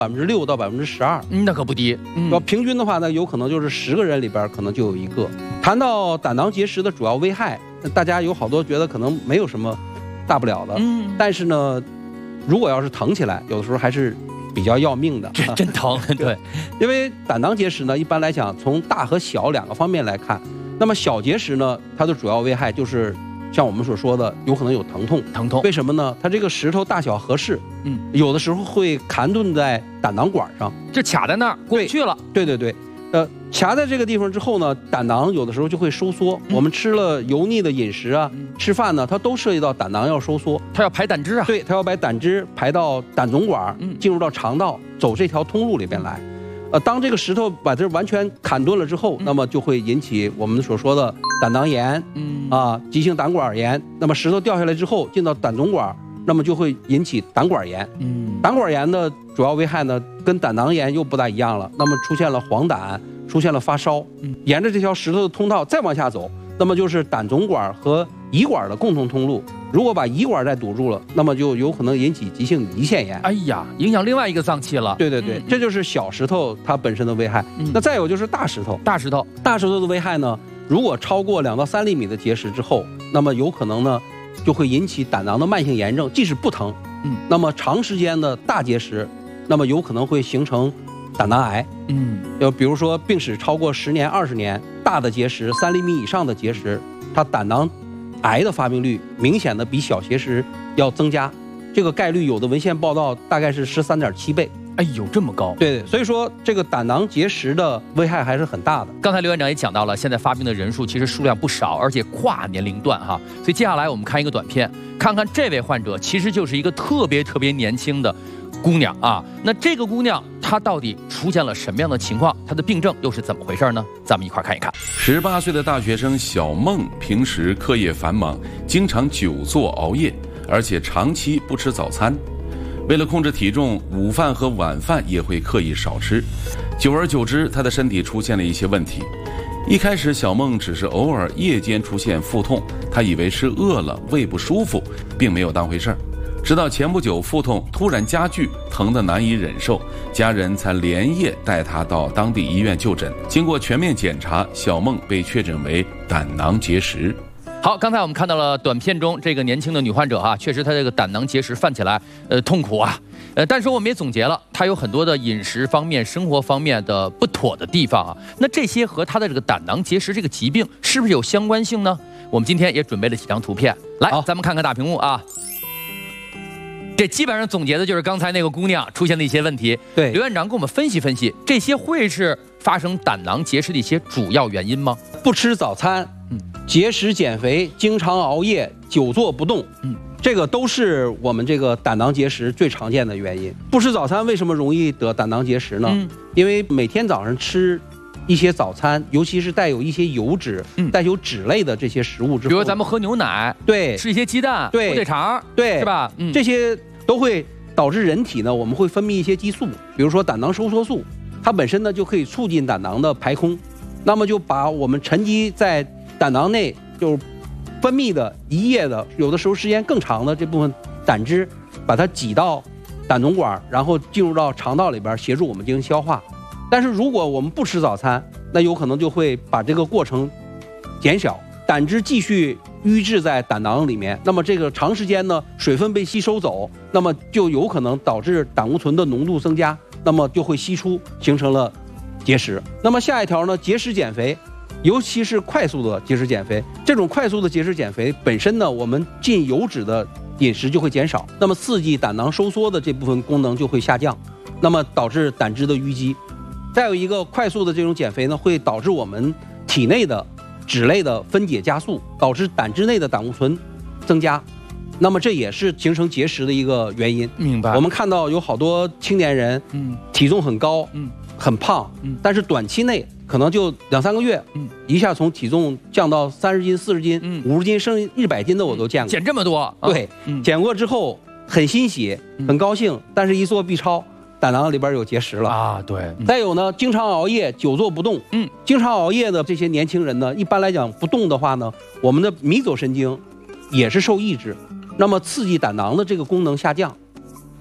6%到12%， 那可不低。 要平均的话呢，有可能就是10个人里边可能就有1个。谈到胆囊结石的主要危害，大家有好多觉得可能没有什么大不了的，但是呢，如果要是疼起来，有的时候还是比较要命的， 真疼。对， 因为胆囊结石呢，一般来讲从大和小2个方面来看，那么小结石呢，它的主要危害就是像我们所说的，有可能有疼痛。为什么呢？它这个石头大小合适，有的时候会卡顿在胆囊管上， 就卡在那儿过不去了。 对，卡在这个地方之后呢，胆囊有的时候就会收缩。我们吃了油腻的饮食啊，吃饭呢，它都涉及到胆囊要收缩， 它要排胆汁啊。 对，它要把胆汁排到胆总管，进入到肠道，走这条通路里边来。当这个石头把这完全砍钝了之后，那么就会引起我们所说的胆囊炎，急性胆管炎。那么石头掉下来之后进到胆总管，那么就会引起胆管炎。胆管炎的主要危害呢，跟胆囊炎又不大一样了。那么出现了黄疸，出现了发烧，沿着这条石头的通道再往下走，那么就是胆总管和胰管的共同通路。如果把胰管再堵住了，那么就有可能引起急性胰腺炎。 哎呀，影响另外一个脏器了。 对，这就是小石头它本身的危害。那再有就是大石头的危害呢，如果超过2到3厘米的结石之后，那么有可能呢就会引起胆囊的慢性炎症，即使不疼，那么长时间的大结石，那么有可能会形成胆囊癌。比如说病史超过10年、20年，大的结石3厘米以上的结石，它胆囊癌的发病率明显的比小结石要增加，这个概率有的文献报道大概是13.7倍。 哎呦，这么高！ 对，所以说这个胆囊结石的危害还是很大的。 刚才刘院长也讲到了，现在发病的人数其实数量不少，而且跨年龄段哈。所以接下来我们看一个短片，看看这位患者其实就是一个特别年轻的姑娘啊。那这个姑娘她到底出现了什么样的情况？她的病症又是怎么回事呢？咱们一块看一看。 18岁的大学生小梦，平时课业繁忙，经常久坐熬夜，而且长期不吃早餐。为了控制体重，午饭和晚饭也会刻意少吃，久而久之，她的身体出现了一些问题。一开始，小梦只是偶尔夜间出现腹痛，她以为是饿了，胃不舒服，并没有当回事儿。直到前不久，腹痛突然加剧，疼得难以忍受，家人才连夜带她到当地医院就诊。经过全面检查，小梦被确诊为胆囊结石。 好，刚才我们看到了短片中这个年轻的女患者哈，确实她这个胆囊结石犯起来，痛苦啊，但是我们也总结了，她有很多的饮食方面、生活方面的不妥的地方啊。那这些和她的这个胆囊结石这个疾病是不是有相关性呢？我们今天也准备了几张图片，来，咱们看看大屏幕啊。这基本上总结的就是刚才那个姑娘出现的一些问题。 对， 刘院长给我们分析分析，这些会是发生胆囊结石的一些主要原因吗？ 不吃早餐，节食减肥，经常熬夜，久坐不动，这个都是我们这个胆囊结石最常见的原因。不吃早餐为什么容易得胆囊结石呢？因为每天早上吃一些早餐，尤其是带有一些油脂、带有脂类的这些食物之后， 比如咱们喝牛奶， 对， 吃一些鸡蛋， 对， 火腿肠， 对， 是吧？ 这些都会导致人体呢，我们会分泌一些激素，比如说胆囊收缩素，它本身呢就可以促进胆囊的排空，那么就把我们沉积在胆囊内就分泌的一夜的，有的时候时间更长的这部分胆汁，把它挤到胆总管，然后进入到肠道里边协助我们进行消化。但是如果我们不吃早餐，那有可能就会把这个过程减小，胆汁继续淤滞在胆囊里面，那么这个长时间呢，水分被吸收走，那么就有可能导致胆固醇的浓度增加，那么就会析出，形成了结石。那么下一条呢，节食减肥，尤其是快速的节食减肥，这种快速的节食减肥本身呢，我们进油脂的饮食就会减少，那么刺激胆囊收缩的这部分功能就会下降，那么导致胆汁的淤积。再有一个快速的这种减肥呢，会导致我们体内的脂类的分解加速，导致胆汁内的胆固醇增加，那么这也是形成结石的一个原因。 明白。 我们看到有好多青年人，体重很高，很胖，但是短期内可能就2-3个月，一下从体重降到30斤、40斤、50斤，甚至100斤的我都见过。 减这么多？ 对，减过之后很欣喜，很高兴，但是一做 B 超。胆囊里边有结石了啊，对。 再有呢，经常熬夜、久坐不动，经常熬夜的这些年轻人呢，一般来讲不动的话呢，我们的迷走神经也是受抑制，那么刺激胆囊的这个功能下降，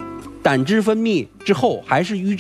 胆汁分泌之后还是瘀